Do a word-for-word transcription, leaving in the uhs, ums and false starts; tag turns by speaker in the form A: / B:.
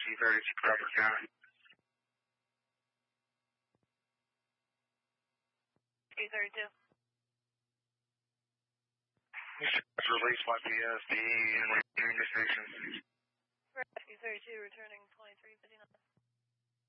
A: two thirty-two Crawford County.
B: two thirty-two.
A: Release my P S D and return to